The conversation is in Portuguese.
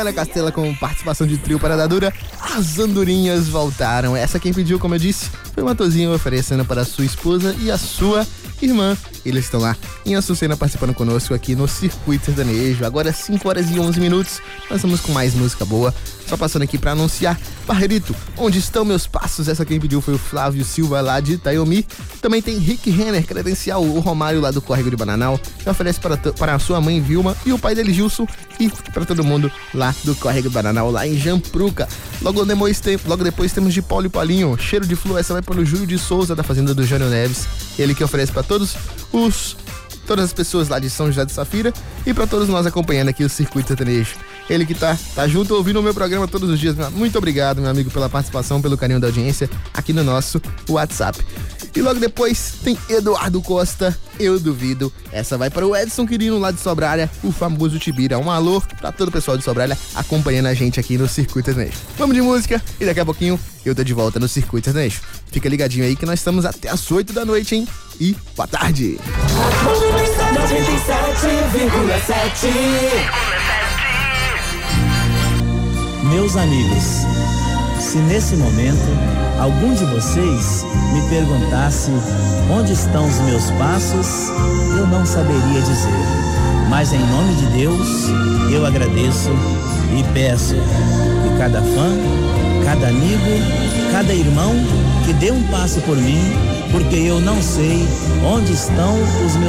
Ana Castela com participação de trio Parada Dura. As andorinhas voltaram. Essa quem pediu, como eu disse, foi o Matosinho oferecendo para a sua esposa e a sua irmã. Eles estão lá em Açucena participando conosco aqui no Circuito Sertanejo. Agora 5h11. Nós vamos com mais música boa. Só passando aqui para anunciar. Barrerito, onde estão meus passos? Essa quem pediu foi o Flávio Silva lá de Itaiomi. Também tem Rick Renner, credencial, o Romário lá do Córrego de Bananal, que oferece para a sua mãe Vilma e o pai dele Gilson e para todo mundo lá do Córrego de Bananal, lá em Jampruca. Logo depois temos de Paulo e Paulinho, Cheiro de Flor. Essa vai para o Júlio de Souza, da Fazenda do Jânio Neves. Ele que oferece para todas as pessoas lá de São José de Safira e para todos nós acompanhando aqui o Circuito Sertanejo. Ele que tá junto ouvindo o meu programa todos os dias. Muito obrigado, meu amigo, pela participação, pelo carinho da audiência aqui no nosso WhatsApp. E logo depois tem Eduardo Costa, Eu Duvido. Essa vai para o Edson Quirino lá de Sobralha, o famoso Tibira. Um alô para todo o pessoal de Sobralha acompanhando a gente aqui no Circuito Sertanejo. Vamos de música e daqui a pouquinho eu tô de volta no Circuito Sertanejo. Fica ligadinho aí que nós estamos até as 8 da noite, hein? E boa tarde! 97,7. Meus amigos, se nesse momento algum de vocês me perguntasse onde estão os meus passos, eu não saberia dizer. Mas em nome de Deus, eu agradeço e peço que cada fã, cada amigo, cada irmão que dê um passo por mim, porque eu não sei onde estão os meus